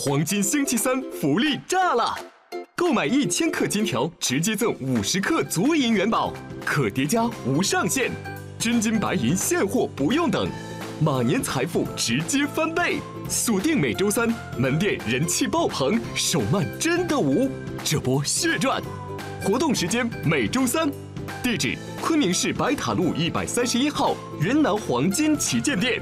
黄金星期三福利炸了！购买1000克金条，直接赠50克足银元宝，可叠加无上限，真金白银现货不用等，马年财富直接翻倍！锁定每周三，门店人气爆棚，手慢真的无，这波血赚！活动时间每周三，地址昆明市白塔路131号云南黄金旗舰店。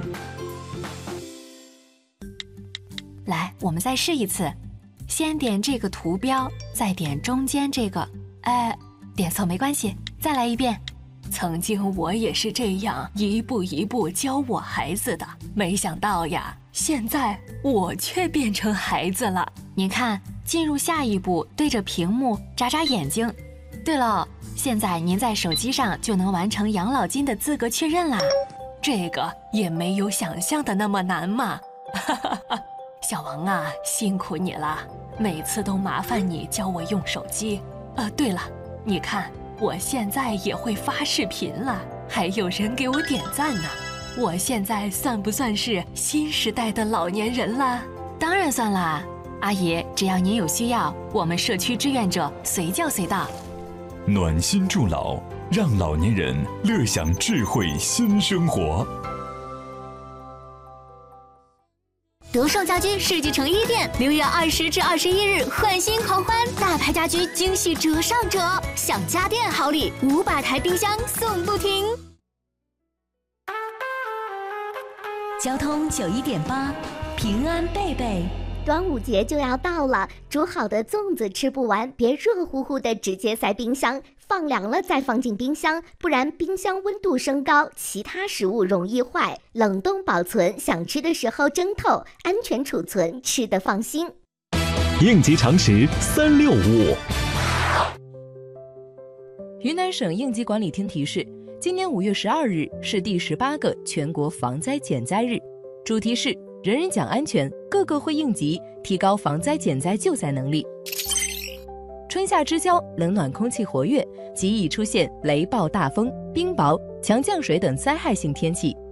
来，我们再试一次，先点这个图标，再点中间这个，点错没关系，再来一遍。曾经我也是这样一步一步教我孩子的，没想到呀，现在我却变成孩子了。您看，进入下一步，对着屏幕眨眨眼睛。对了，现在您在手机上就能完成养老金的资格确认啦，这个也没有想象的那么难嘛。小王啊，辛苦你了，每次都麻烦你教我用手机。对了，你看我现在也会发视频了，还有人给我点赞呢。我现在算不算是新时代的老年人啦？当然算啦，阿姨，只要您有需要，我们社区志愿者随叫随到。 暖心助老，让老年人乐享智慧新生活。 德胜家居世纪城1店6月20至21日换新狂欢，大牌家居惊喜折上折，享家电好礼，500台冰箱送不停。 交通91.8，平安贝贝。 端午节就要到了，煮好的粽子吃不完，别热乎乎的直接塞冰箱，放凉了再放进冰箱，不然冰箱温度升高，其他食物容易坏。冷冻保存，想吃的时候蒸透，安全储存，吃得放心。 应急常识365。 云南省应急管理厅提示，今年5月12日是第18个全国防灾减灾日，主题是人人讲安全，个个会应急，提高防灾减灾救灾能力。春夏之交，冷暖空气活跃，极易出现雷暴大风、冰雹、强降水等灾害性天气。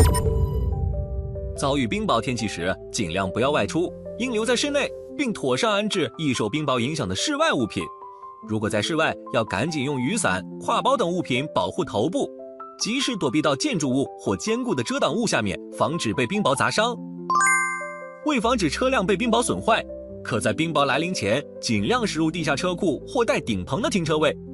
遭遇冰雹天气时，尽量不要外出，应留在室内，并妥善安置易受冰雹影响的室外物品。如果在室外，要赶紧用雨伞、挎包等物品保护头部，及时躲避到建筑物或坚固的遮挡物下面，防止被冰雹砸伤。为防止车辆被冰雹损坏，可在冰雹来临前尽量驶入地下车库或带顶棚的停车位。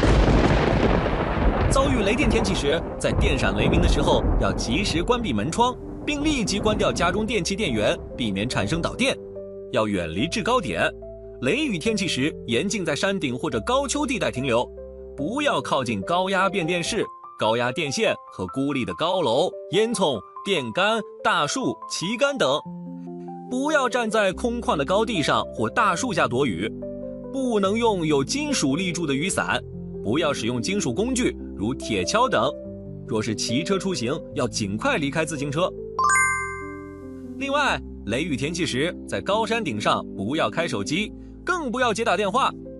遭遇雷电天气时，在电闪雷鸣的时候要及时关闭门窗，并立即关掉家中电器电源，避免产生导电。要远离制高点。雷雨天气时，严禁在山顶或者高丘地带停留，不要靠近高压变电室、高压电线和孤立的高楼、烟囱、电杆、大树、旗杆等。不要站在空旷的高地上或大树下躲雨，不能用有金属立柱的雨伞，不要使用金属工具如铁锹等。若是骑车出行，要尽快离开自行车。另外，雷雨天气时，在高山顶上不要开手机，更不要接打电话，